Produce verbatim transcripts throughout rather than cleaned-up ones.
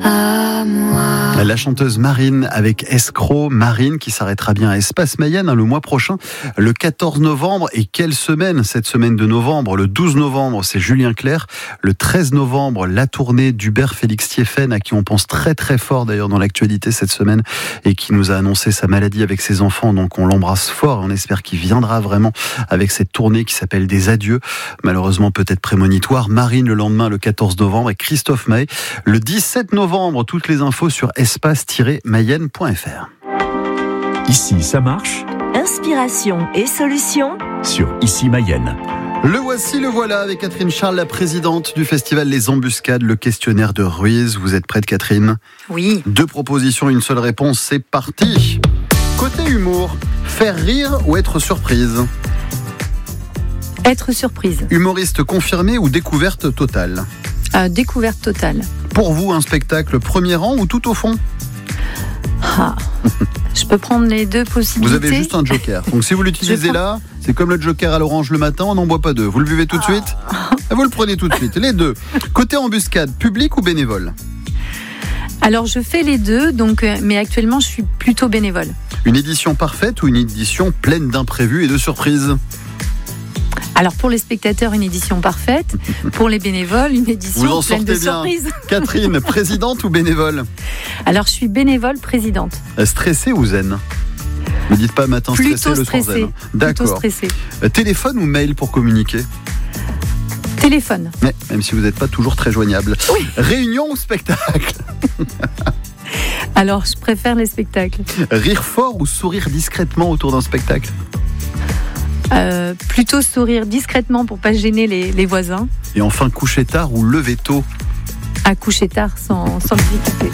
à moi. La chanteuse Marine avec Escroc. Marine qui s'arrêtera bien à Espace Mayenne hein, le mois prochain, le quatorze novembre. Et quelle semaine, cette semaine de novembre. Le douze novembre, c'est Julien Clerc. Le treize novembre, la tournée d'Hubert Félix Thiéphène, à qui on pense très très fort d'ailleurs dans l'actualité cette semaine, et qui nous a annoncé sa maladie avec ses enfants. Donc on l'embrasse fort et on espère qu'il viendra vraiment avec cette tournée qui s'appelle Des Adieux. Malheureusement peut-être prémonitoire. Marine le lendemain, le quatorze novembre, et Christophe Maé le dix-sept novembre. Toutes les infos sur espace tiret mayenne point f r. Ici, ça marche. Inspiration et solutions Sur Ici Mayenne. Le voici, le voilà, avec Catherine Charles, la présidente du festival Les Embuscades, le questionnaire de Ruiz. Vous êtes prête, Catherine ? Oui. Deux propositions, une seule réponse, c'est parti. Côté humour, faire rire ou être surprise ? Être surprise. Humoriste confirmé ou découverte totale ? Euh, découverte totale. Pour vous, un spectacle premier rang ou tout au fond ? Ah. Je peux prendre les deux possibilités. Vous avez juste un joker. Donc si vous l'utilisez prends... là, c'est comme le joker à l'orange le matin, on n'en boit pas deux. Vous le buvez tout de suite et vous le prenez tout de suite. Les deux. Côté embuscade, public ou bénévole ? Alors je fais les deux, donc, mais actuellement je suis plutôt bénévole. Une édition parfaite ou une édition pleine d'imprévus et de surprises ? Alors pour les spectateurs, une édition parfaite. Pour les bénévoles, une édition Vous en pleine sortez de bien. surprises. Catherine, présidente ou bénévole ? Alors je suis bénévole présidente. Stressée ou zen ? Ne dites pas matin Plutôt stressé, le soir stressée. zen. Plutôt D'accord. stressée. Euh, Téléphone ou mail pour communiquer ? Téléphone. Mais, même si vous n'êtes pas toujours très joignable. Oui. Réunion ou spectacle ? Alors je préfère les spectacles. Rire fort ou sourire discrètement autour d'un spectacle ? Euh, plutôt sourire discrètement pour pas gêner les, les voisins. Et enfin, coucher tard ou lever tôt ? À coucher tard sans, sans difficulté.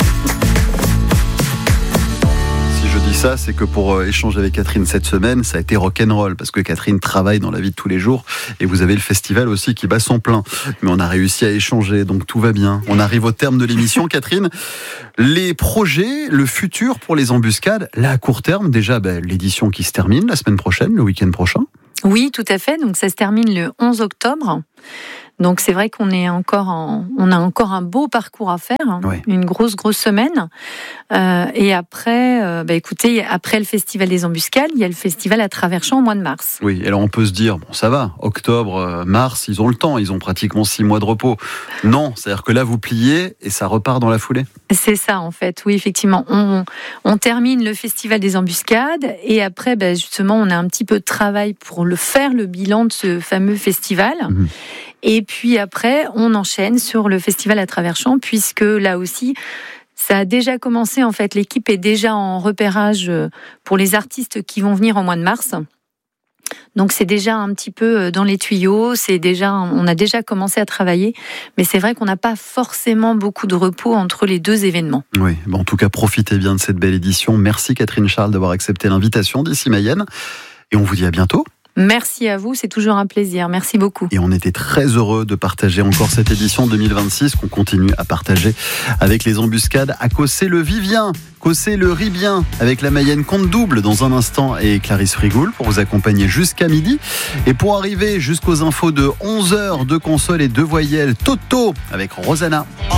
Si je dis ça, c'est que pour euh, échanger avec Catherine cette semaine, ça a été rock'n'roll, parce que Catherine travaille dans la vie de tous les jours, et vous avez le festival aussi qui bat son plein. Mais on a réussi à échanger, donc tout va bien. On arrive au terme de l'émission, Catherine. Les projets, le futur pour les embuscades, là à court terme, déjà ben, l'édition qui se termine la semaine prochaine, le week-end prochain. Oui, tout à fait. Donc ça se termine le onze octobre. Donc c'est vrai qu'on est encore en, on a encore un beau parcours à faire, hein, Oui. une grosse grosse semaine. Euh, et après, euh, bah écoutez, après le festival des Embuscades, il y a le festival à Travers-Champs au mois de mars. Oui, alors on peut se dire, bon ça va, octobre, euh, mars, ils ont le temps, ils ont pratiquement six mois de repos. Non, c'est-à-dire que là vous pliez et ça repart dans la foulée. C'est ça en fait, oui effectivement. On, on termine le festival des Embuscades et après, bah, justement, on a un petit peu de travail pour le faire, le bilan de ce fameux festival. Mmh. Et puis après, on enchaîne sur le festival à Travers-Champs, puisque là aussi, ça a déjà commencé. En fait, l'équipe est déjà en repérage pour les artistes qui vont venir en mois de mars. Donc c'est déjà un petit peu dans les tuyaux. C'est déjà, on a déjà commencé à travailler, mais c'est vrai qu'on n'a pas forcément beaucoup de repos entre les deux événements. Oui, bon, en tout cas, profitez bien de cette belle édition. Merci Catherine Charles d'avoir accepté l'invitation d'Ici Mayenne, et on vous dit à bientôt. Merci à vous, c'est toujours un plaisir. Merci beaucoup. Et on était très heureux de partager encore cette édition deux mille vingt-six qu'on continue à partager avec les embuscades à Cossé-le-Vivien, Cossé-le-Ribien, avec la Mayenne compte double dans un instant et Clarisse Frigoul pour vous accompagner jusqu'à midi. Et pour arriver jusqu'aux infos de onze heures, deux consoles et deux voyelles, Toto avec Rosanna.